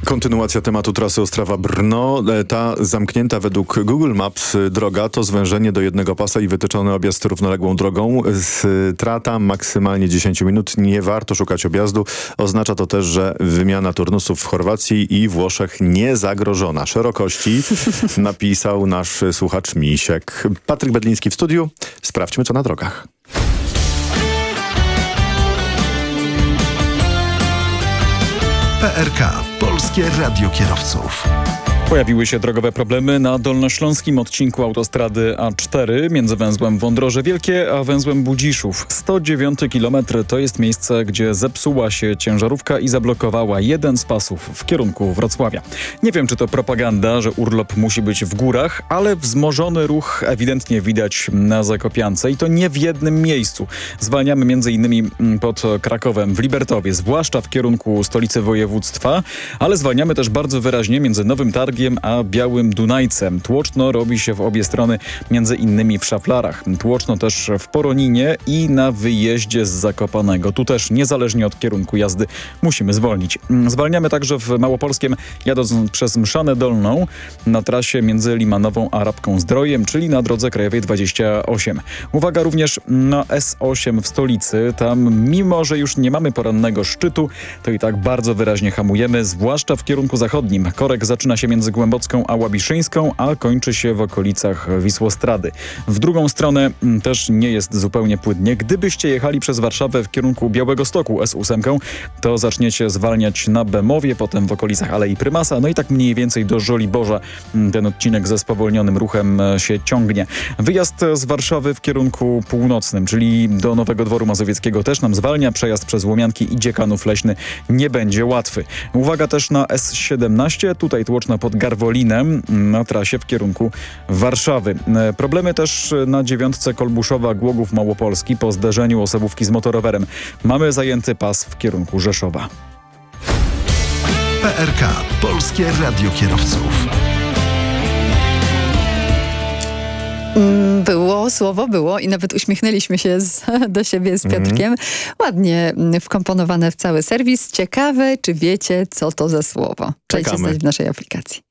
Kontynuacja tematu trasy Ostrawa-Brno. Ta zamknięta według Google Maps droga to zwężenie do jednego pasa i wytyczony objazd równoległą drogą. Strata maksymalnie 10 minut. Nie warto szukać objazdu. Oznacza to też, że wymiana turnusów w Chorwacji i Włoszech nie zagrożona. Szerokości napisał nasz słuchacz Misiek. Patryk Bedliński w studiu. Sprawdźmy, co na drogach. PRK. Polskie Radio Kierowców. Pojawiły się drogowe problemy na dolnośląskim odcinku autostrady A4 między węzłem Wądroże Wielkie a węzłem Budziszów. 109 km to jest miejsce, gdzie zepsuła się ciężarówka i zablokowała jeden z pasów w kierunku Wrocławia. Nie wiem, czy to propaganda, że urlop musi być w górach, ale wzmożony ruch ewidentnie widać na Zakopiance i to nie w jednym miejscu. Zwalniamy m.in. pod Krakowem w Libertowie, zwłaszcza w kierunku stolicy województwa, ale zwalniamy też bardzo wyraźnie między Nowym Targiem a Białym Dunajcem. Tłoczno robi się w obie strony, między innymi w Szaflarach. Tłoczno też w Poroninie i na wyjeździe z Zakopanego. Tu też niezależnie od kierunku jazdy musimy zwolnić. Zwalniamy także w Małopolskiem, jadąc przez Mszanę Dolną na trasie między Limanową a Rabką-Zdrojem, czyli na drodze krajowej 28. Uwaga również na S8 w stolicy. Tam, mimo że już nie mamy porannego szczytu, to i tak bardzo wyraźnie hamujemy, zwłaszcza w kierunku zachodnim. Korek zaczyna się między Głębocką a Łabiszyńską, a kończy się w okolicach Wisłostrady. W drugą stronę też nie jest zupełnie płynnie. Gdybyście jechali przez Warszawę w kierunku Białegostoku S8, to zaczniecie zwalniać na Bemowie, potem w okolicach Alei Prymasa, no i tak mniej więcej do Żoliborza ten odcinek ze spowolnionym ruchem się ciągnie. Wyjazd z Warszawy w kierunku północnym, czyli do Nowego Dworu Mazowieckiego też nam zwalnia. Przejazd przez Łomianki i Dziekanów Leśny nie będzie łatwy. Uwaga też na S17, tutaj tłoczno pod Garwolinem na trasie w kierunku Warszawy. Problemy też na 9 Kolbuszowa-Głogów Małopolski po zderzeniu osobówki z motorowerem. Mamy zajęty pas w kierunku Rzeszowa. PRK. Polskie Radio Kierowców. Było i nawet uśmiechnęliśmy się do siebie z Piotrkiem. Ładnie wkomponowane w cały serwis. Ciekawe, czy wiecie, co to za słowo. Dajcie znać w naszej aplikacji.